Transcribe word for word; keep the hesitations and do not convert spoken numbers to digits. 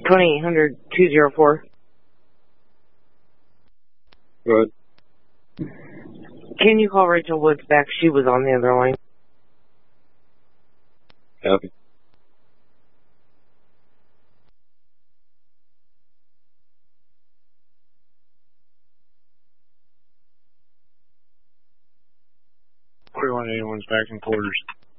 twenty-eight hundred, two oh four. Good. Can you call Rachel Woods back? She was on the other line. Copy. forty-one eighty-one's back in quarters.